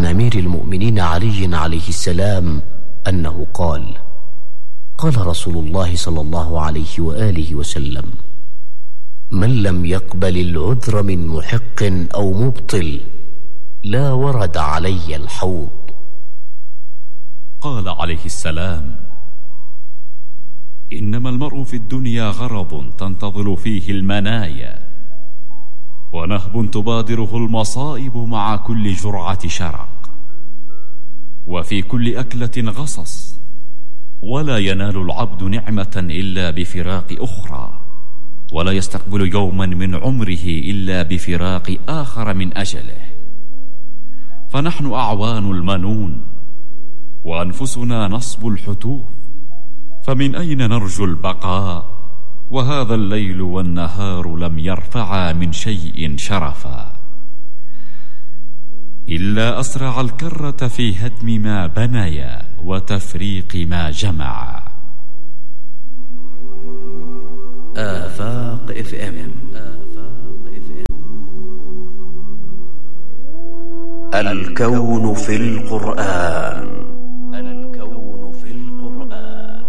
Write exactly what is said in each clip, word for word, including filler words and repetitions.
أمير المؤمنين علي عليه السلام أنه قال: قال رسول الله صلى الله عليه وآله وسلم: من لم يقبل العذر من محق أو مبطل لا ورد علي الحوض. قال عليه السلام: إنما المرء في الدنيا غرض تنتظر فيه المنايا، ونهب تبادره المصائب مع كل جرعة شرق، وفي كل أكلة غصص، ولا ينال العبد نعمة إلا بفراق أخرى، ولا يستقبل يوما من عمره إلا بفراق آخر من أجله. فنحن أعوان المنون، وأنفسنا نصب الحتوف، فمن أين نرجو البقاء؟ وهذا الليل والنهار لم يرفعا من شيء شرفا، إلا أسرع الكرة في هدم ما بنيا وتفريق ما جمعا. آفاق اف ام. الكون في القرآن. الكون في القرآن.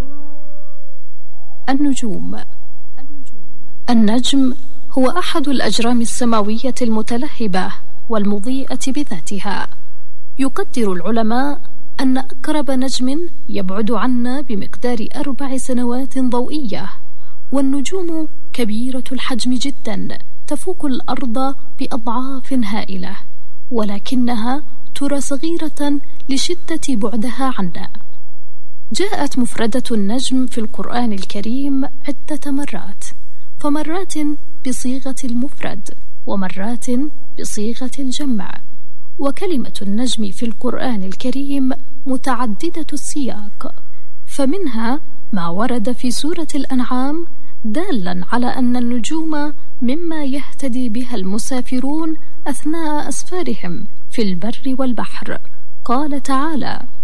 النجوم. النجم هو أحد الأجرام السماوية المتلهبة والمضيئة بذاتها. يقدر العلماء أن أقرب نجم يبعد عنا بمقدار أربع سنوات ضوئية، والنجوم كبيرة الحجم جدا، تفوق الأرض بأضعاف هائلة، ولكنها ترى صغيرة لشدة بعدها عنا. جاءت مفردة النجم في القرآن الكريم عدة مرات، فمرات بصيغة المفرد ومرات بصيغة الجمع. وكلمة النجم في القرآن الكريم متعددة السياق، فمنها ما ورد في سورة الأنعام دالا على أن النجوم مما يهتدي بها المسافرون أثناء أسفارهم في البر والبحر. قال تعالى: